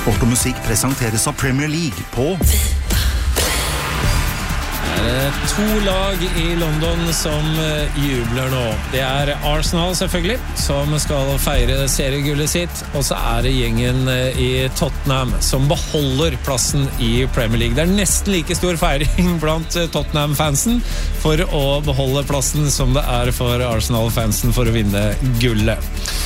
Sport og musikk presenteres av Premier League på To lag i London som jubler nå. Det Arsenal selvfølgelig, som skal feire seriegullet sitt, og så det gjengen i Tottenham som beholder plassen i Premier League. Det nesten like stor feiring blant Tottenham-fansen for å beholde plassen som det for Arsenal-fansen for å vinne gullet.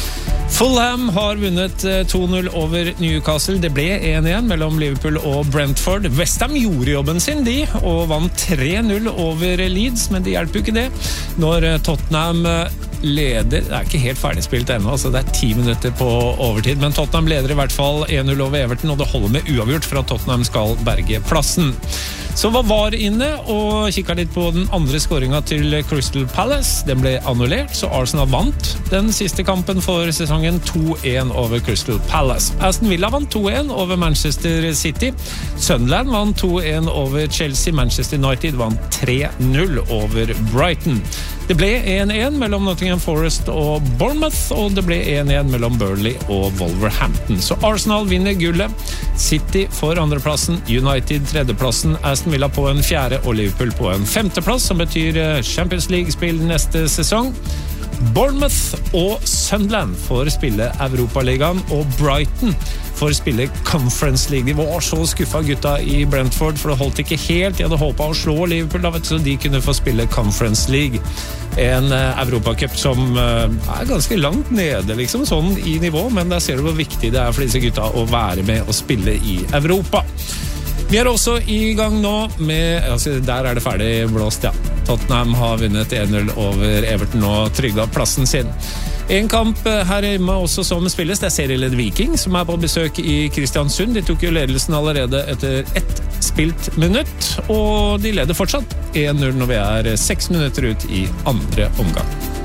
Fulham har vunnet 2-0 over Newcastle. Det ble 1-1 mellom Liverpool og Brentford. West Ham gjorde jobben sin, og vant 3-0 over Leeds, men det hjelper jo ikke det. Når Tottenham leder, det ikke helt ferdigspilt ennå, altså det 10 minutter på overtid, men Tottenham leder i hvert fall 1-0 over Everton, og det holder med uavgjort for at Tottenham skal berge plassen. Så var inne og kikket litt på den andre skåringen til Crystal Palace. Den ble annullert, så Arsenal vant den siste kampen for sesongen 2-1 over Crystal Palace. Aston Villa vant 2-1 over Manchester City. Sunderland vant 2-1 over Chelsea. Manchester United vant 3-0 over Brighton. Det ble 1-1 mellom Nottingham Forest og Bournemouth, og det ble 1-1 mellom Burnley og Wolverhampton. Så Arsenal vinner gullet, City får andreplassen, United tredjeplassen, Aston Villa på en 4. og Liverpool på en 5. plass, som betyr Champions League-spill neste sesong. Bournemouth og Sunderland får spille Europaligaen, og Brighton får spille Conference League. De var så skuffet gutta i Brentford, for det holdt ikke helt. De hadde håpet å slå Liverpool, så de kunne få spille Conference League. En Europacup som ganske langt nede, liksom, sånn i nivå, men der ser du hvor viktig det for disse gutta å være med og spille i Europa. Vi også i gang nå med, der det ferdig blåst, ja. Tottenham har vunnet 1-0 over Everton og trygget plassen sin. En kamp her hjemme også som spilles, det serieleder Viking, som på besøk i Kristiansund. De tok jo ledelsen allerede etter 1 spilt minutt, og de leder fortsatt 1-0 når vi 6 minutter ut i andre omgang.